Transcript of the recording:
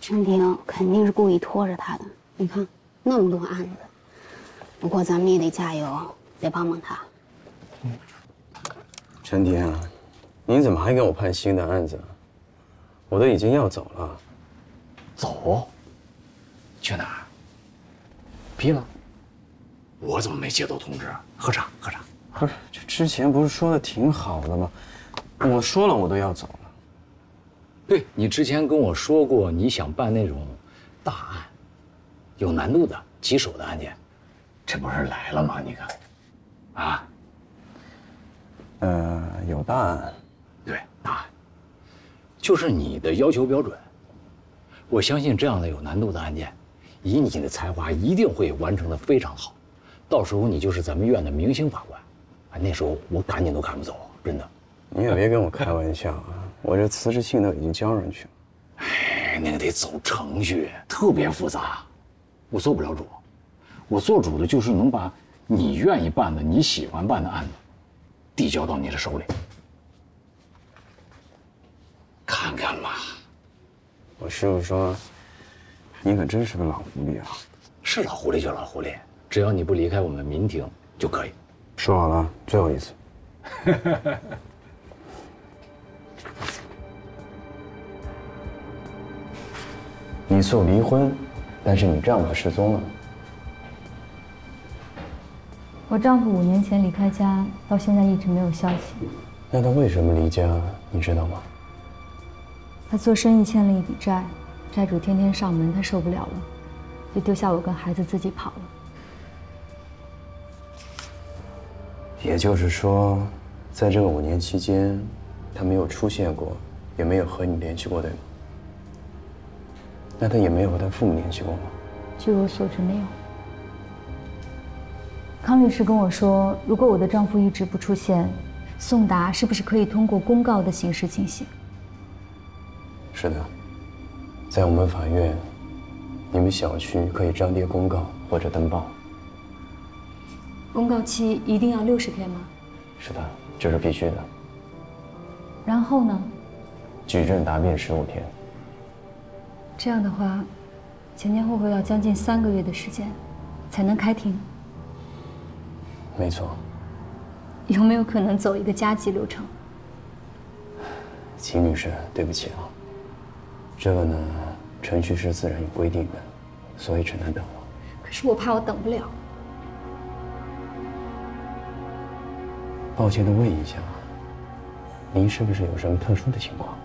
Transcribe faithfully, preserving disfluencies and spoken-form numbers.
陈婷肯定是故意拖着他的。你看那么多案子，不过咱们也得加油，得帮帮他。 嗯，陈婷啊，你怎么还给我判新的案子？我都已经要走了。 走？去哪儿？批了？我怎么没接到通知？喝茶，喝茶。 不是，这之前不是说的挺好的吗？我说了，我都要走了。 对，你之前跟我说过，你想办那种大案，有难度的、棘手的案件，这不是来了吗？你看，啊， 呃，有大案， 对，大案，就是你的要求标准。我相信这样的有难度的案件，以你的才华，一定会完成的非常好。到时候你就是咱们院的明星法官，啊，那时候我赶紧都赶不走，真的。 你也别跟我开玩笑啊！我这辞职信都已经交上去了。 哎，那个得走程序，特别复杂，我做不了主。我做主的就是能把你愿意办的、你喜欢办的案子，递交到你的手里。看看嘛， 我师傅说，你可真是个老狐狸啊！ 是老狐狸就老狐狸，只要你不离开我们民庭就可以。 说好了，最后一次。你诉离婚，但是你丈夫失踪了。 我丈夫五年前离开家，到现在一直没有消息。 那他为什么离家？你知道吗？ 他做生意欠了一笔债，债主天天上门，他受不了了，就丢下我跟孩子自己跑了。 也就是说，在这个五年期间，他没有出现过，也没有和你联系过，对吗？那他也没有和他父母联系过吗？ 据我所知，没有。康律师跟我说，如果我的丈夫一直不出现，宋达是不是可以通过公告的形式清洗？ 是的，在我们法院，你们小区可以张贴公告或者登报。 公告期一定要六十天吗？ 是的，这是必须的。 然后呢？ 举证答辩十五天。 这样的话，前前后后要将近三个月的时间，才能开庭。 没错。 有没有可能走一个加急流程？ 秦女士，对不起啊，这个呢，程序是自然有规定的，所以只能等了。 可是我怕我等不了。 抱歉的问一下，您是不是有什么特殊的情况？